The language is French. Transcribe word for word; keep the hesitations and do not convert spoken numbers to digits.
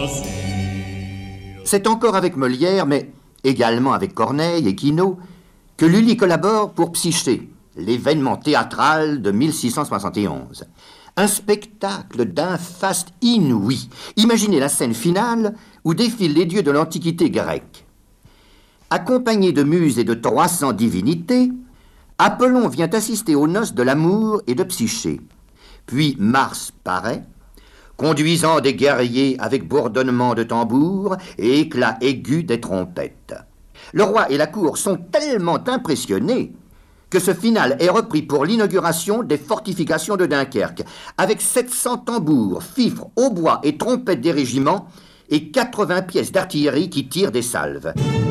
C'est encore avec Molière, mais également avec Corneille et Quinault, que Lully collabore pour Psyché, l'événement théâtral de mille six cent soixante et onze. Un spectacle d'un faste inouï. Imaginez la scène finale où défilent les dieux de l'Antiquité grecque. Accompagné de muses et de trois cents divinités, Apollon vient assister aux noces de l'amour et de Psyché. Puis Mars paraît, conduisant des guerriers avec bourdonnement de tambours et éclat aigu des trompettes. Le roi et la cour sont tellement impressionnés que ce final est repris pour l'inauguration des fortifications de Dunkerque, avec sept cents tambours, fifres, hautbois et trompettes des régiments et quatre-vingts pièces d'artillerie qui tirent des salves.